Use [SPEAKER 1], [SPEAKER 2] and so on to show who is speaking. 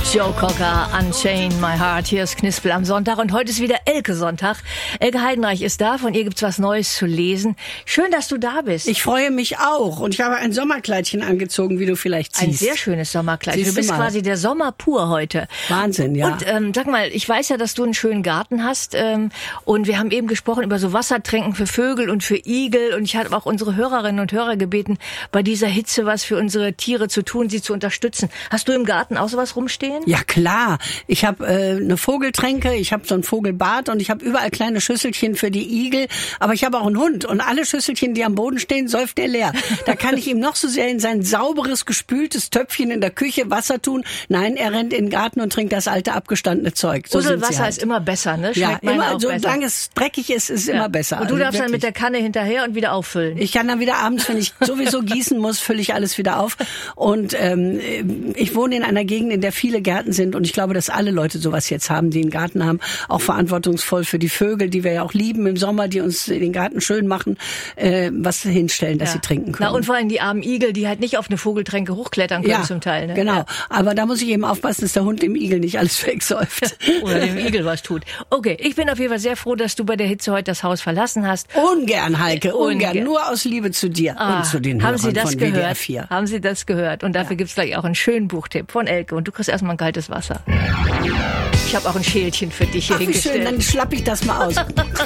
[SPEAKER 1] Joe Cocker, Unchain My Heart. Hier ist Knispel am Sonntag und heute ist wieder Elke-Sonntag. Elke Heidenreich ist da, von ihr gibt's was Neues zu lesen. Schön, dass du da bist.
[SPEAKER 2] Ich freue mich auch und ich habe ein Sommerkleidchen angezogen, wie du vielleicht siehst.
[SPEAKER 1] Ein sehr schönes Sommerkleid. Du bist quasi der Sommer pur heute.
[SPEAKER 2] Wahnsinn, ja.
[SPEAKER 1] Und sag mal, ich weiß ja, dass du einen schönen Garten hast und wir haben eben gesprochen über so Wassertränken für Vögel und für Igel und ich habe auch unsere Hörerinnen und Hörer gebeten, bei dieser Hitze was für unsere Tiere zu tun, sie zu unterstützen. Hast du im Garten auch sowas rumstehen?
[SPEAKER 2] Ja klar, ich habe eine Vogeltränke, ich habe so ein Vogelbad und ich habe überall kleine Schüsselchen für die Igel, aber ich habe auch einen Hund und alle Schüsselchen, die am Boden stehen, säuft er leer. Da kann ich ihm noch so sehr in sein sauberes, gespültes Töpfchen in der Küche Wasser tun. Nein, er rennt in den Garten und trinkt das alte, abgestandene Zeug. So
[SPEAKER 1] Uselwasser
[SPEAKER 2] halt.
[SPEAKER 1] ist immer besser, ne?
[SPEAKER 2] Schmeckt ja, immer,
[SPEAKER 1] auch
[SPEAKER 2] solange es dreckig ist, ist immer besser.
[SPEAKER 1] Und du
[SPEAKER 2] also
[SPEAKER 1] darfst dann mit der Kanne hinterher und wieder auffüllen.
[SPEAKER 2] Ich kann dann wieder abends, wenn ich sowieso gießen muss, fülle ich alles wieder auf. Und ich wohne in einer Gegend, in der viele Gärten sind und ich glaube, dass alle Leute sowas jetzt haben, die einen Garten haben, auch verantwortungsvoll für die Vögel, die wir ja auch lieben im Sommer, die uns den Garten schön machen, was hinstellen, dass sie trinken können.
[SPEAKER 1] Na und vor allem die armen Igel, die halt nicht auf eine Vogeltränke hochklettern können zum Teil. Ne?
[SPEAKER 2] Genau. Aber da muss ich eben aufpassen, dass der Hund dem Igel nicht alles wegsäuft.
[SPEAKER 1] Oder dem Igel was tut. Okay, ich bin auf jeden Fall sehr froh, dass du bei der Hitze heute das Haus verlassen hast.
[SPEAKER 2] Ungern, Heike, ungern. Nur aus Liebe zu dir und zu den Hörern von WDR 4.
[SPEAKER 1] Haben Sie das gehört? Und dafür gibt's gleich auch einen schönen Buchtipp von Elke. Und du kriegst erstmal ein kaltes Wasser. Ich habe auch ein Schälchen für dich hier hingestellt.
[SPEAKER 2] Wie schön, dann schlapp ich das mal aus.